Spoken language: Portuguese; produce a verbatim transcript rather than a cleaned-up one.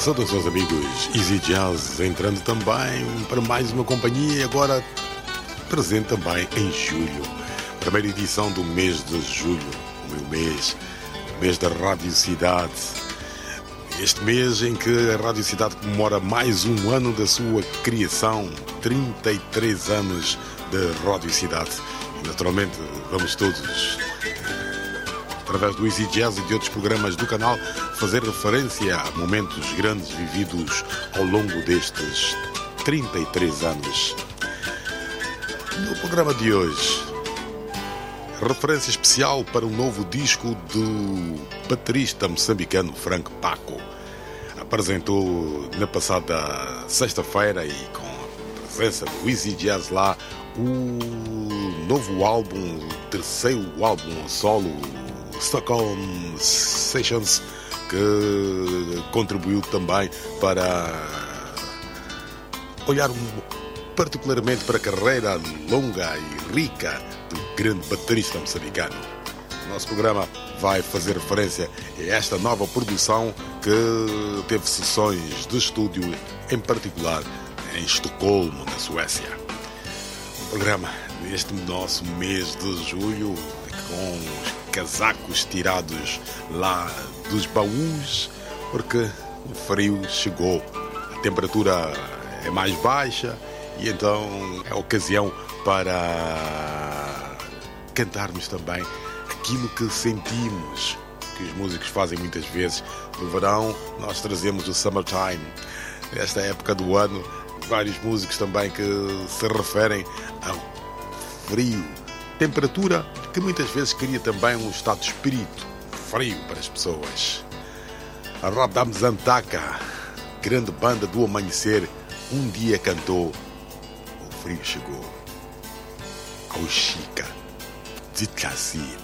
Saudações amigos, Easy Jazz entrando também para mais uma companhia, agora presente também em julho, primeira edição do mês de julho, o meu mês, o mês da Rádio Cidade. Este mês em que a Rádio Cidade comemora mais um ano da sua criação, trinta e três anos de Rádio Cidade. E naturalmente vamos todos, através do Easy Jazz e de outros programas do canal, fazer referência a momentos grandes vividos ao longo destes trinta e três anos. No programa de hoje, referência especial para um novo disco do baterista moçambicano Frank Paco. Apresentou na passada sexta-feira e com a presença do Easy Jazz lá o novo álbum, o terceiro álbum solo, Stockholm Sessions, que contribuiu também para olhar particularmente para a carreira longa e rica do grande baterista moçambicano. O nosso programa vai fazer referência a esta nova produção que teve sessões de estúdio, em particular em Estocolmo, na Suécia. O programa neste nosso mês de julho, com os casacos tirados lá dos baús, porque o frio chegou, a temperatura é mais baixa e então é ocasião para cantarmos também aquilo que sentimos, que os músicos fazem muitas vezes. No verão nós trazemos o Summertime, nesta época do ano, vários músicos também que se referem ao frio, temperatura que muitas vezes cria também um estado de espírito frio para as pessoas. A Radam Zantaka, grande banda do amanhecer, um dia cantou "O frio chegou", ao Chica de Tlassir.